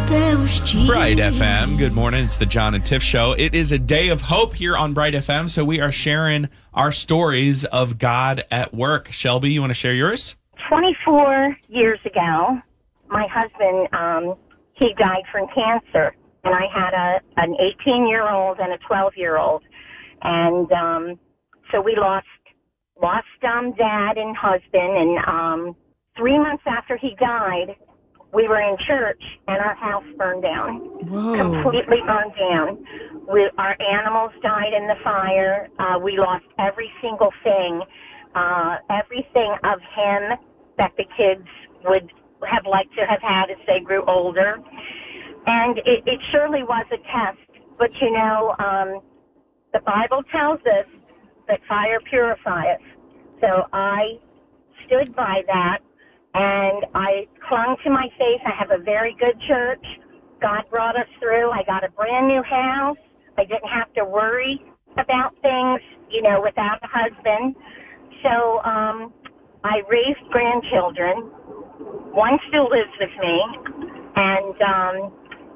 Bright FM. Good morning. It's the John and Tiff Show. It is a day of hope here on Bright FM, so we are sharing our stories of God at work. Shelby, you want to share yours? 24 years ago, my husband, he died from cancer, and I had an 18-year-old and a 12-year-old, and so we lost Dad and husband, and 3 months after he died, we were in church, and our house burned down. Whoa. Completely burned down. Our animals died in the fire. We lost every single thing, everything of him that the kids would have liked to have had as they grew older. And it surely was a test. But, you know, the Bible tells us that fire purifieth. So I stood by that. And I clung to my faith. I have a very good church. God brought us through. I got a brand new house. I didn't have to worry about things, you know, without a husband. So I raised grandchildren. One still lives with me. And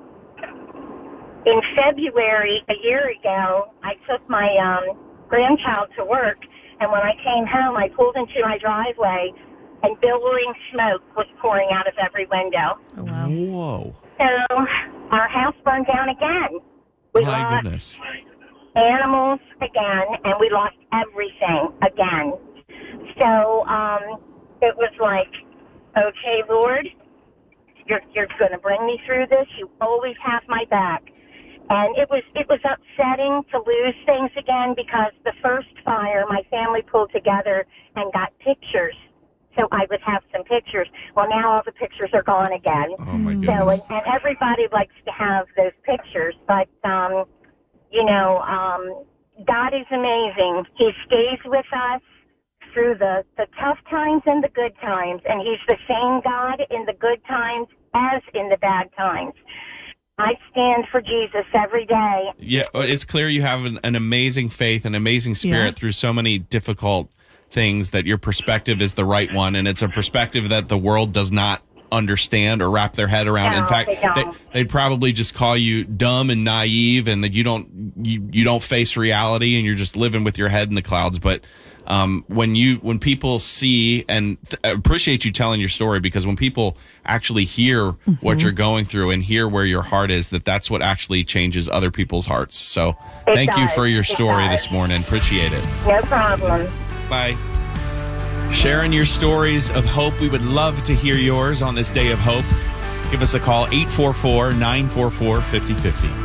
in February, a year ago, I took my grandchild to work. And when I came home, I pulled into my driveway, and billowing smoke was pouring out of every window. Oh, wow. Whoa. So our house burned down again. We My lost goodness. animals again, and we lost everything again. So it was like, okay, Lord, you're going to bring me through this. You always have my back. And it was upsetting to lose things again, because the first fire, my family pulled together and got pictures. So I would have some pictures. Well, now all the pictures are gone again. Oh, my goodness. So, and everybody likes to have those pictures. But, you know, God is amazing. He stays with us through the tough times and the good times. And he's the same God in the good times as in the bad times. I stand for Jesus every day. Yeah, it's clear you have an amazing faith, an amazing spirit through so many difficult things, that your perspective is the right one, and it's a perspective that the world does not understand or wrap their head around. No, in fact, they'd probably just call you dumb and naive, and that you don't face reality, and you're just living with your head in the clouds. But when people see, and appreciate you telling your story, because when people actually hear what you're going through and hear where your heart is, that's what actually changes other people's hearts. So thank you for your story this morning. Appreciate it. No problem. Bye. Sharing your stories of hope. We would love to hear yours on this day of hope. Give us a call, 844-944-5050.